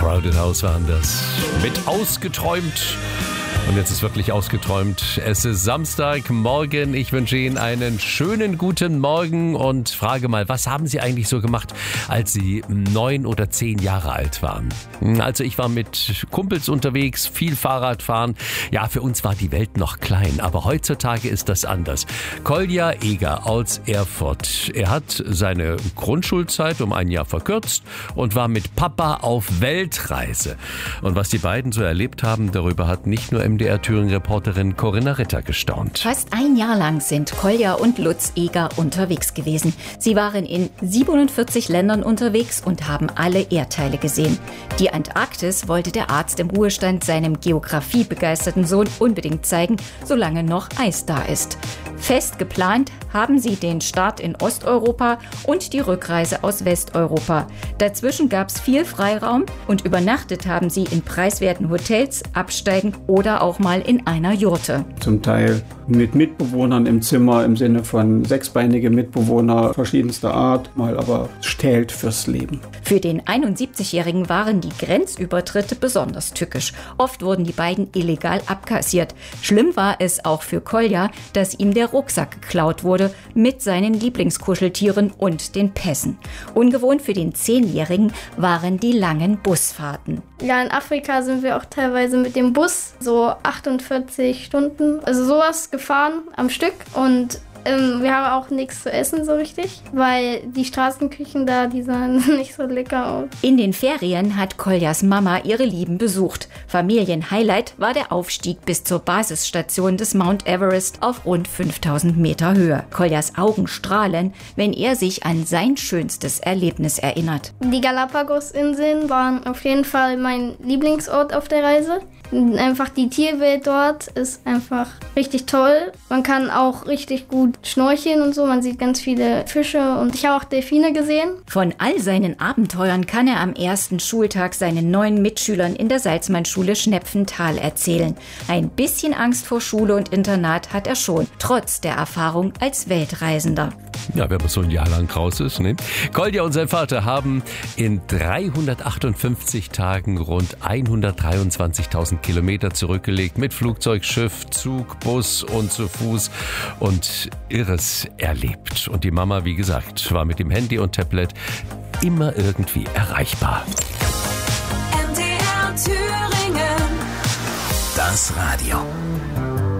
Crowded House waren das. Mit ausgeträumt. Und jetzt ist wirklich ausgeträumt. Es ist Samstagmorgen. Ich wünsche Ihnen einen schönen guten Morgen und frage mal, was haben Sie eigentlich so gemacht, als Sie 9 oder 10 Jahre alt waren? Also ich war mit Kumpels unterwegs, viel Fahrradfahren. Ja, für uns war die Welt noch klein, aber heutzutage ist das anders. Kolja Eger aus Erfurt. Er hat seine Grundschulzeit um ein Jahr verkürzt und war mit Papa auf Weltreise. Und was die beiden so erlebt haben, darüber hat nicht nur MDR-Thüringen-Reporterin Corinna Ritter gestaunt. Fast ein Jahr lang sind Kolja und Lutz Eger unterwegs gewesen. Sie waren in 47 Ländern unterwegs und haben alle Erdteile gesehen. Die Antarktis wollte der Arzt im Ruhestand seinem geografiebegeisterten Sohn unbedingt zeigen, solange noch Eis da ist. Fest geplant haben sie den Start in Osteuropa und die Rückreise aus Westeuropa. Dazwischen gab es viel Freiraum und übernachtet haben sie in preiswerten Hotels, Absteigen oder auch mal in einer Jurte. Zum Teil mit Mitbewohnern im Zimmer, im Sinne von sechsbeinige Mitbewohner verschiedenster Art, mal aber stählt fürs Leben. Für den 71-Jährigen waren die Grenzübertritte besonders tückisch. Oft wurden die beiden illegal abkassiert. Schlimm war es auch für Kolja, dass ihm der Rucksack geklaut wurde mit seinen Lieblingskuscheltieren und den Pässen. Ungewohnt für den 10-Jährigen waren die langen Busfahrten. Ja, in Afrika sind wir auch teilweise mit dem Bus so 48 Stunden, also sowas gefahren am Stück und wir haben auch nichts zu essen so richtig, weil die Straßenküchen da, die sahen nicht so lecker aus. In den Ferien hat Koljas Mama ihre Lieben besucht. Familienhighlight war der Aufstieg bis zur Basisstation des Mount Everest auf rund 5000 Meter Höhe. Koljas Augen strahlen, wenn er sich an sein schönstes Erlebnis erinnert. Die Galapagos-Inseln waren auf jeden Fall mein Lieblingsort auf der Reise. Einfach die Tierwelt dort ist einfach richtig toll. Man kann auch richtig gut schnorcheln und so. Man sieht ganz viele Fische und ich habe auch Delfine gesehen. Von all seinen Abenteuern kann er am ersten Schultag seinen neuen Mitschülern in der Salzmannschule Schnepfenthal erzählen. Ein bisschen Angst vor Schule und Internat hat er schon, trotz der Erfahrung als Weltreisender. Ja, wenn man so ein Jahr lang raus ist, ne? Kolja und sein Vater haben in 358 Tagen rund 123.000 Kilometer zurückgelegt mit Flugzeug, Schiff, Zug, Bus und zu Fuß und Irres erlebt. Und die Mama, wie gesagt, war mit dem Handy und Tablet immer irgendwie erreichbar. MDR Thüringen. Das Radio.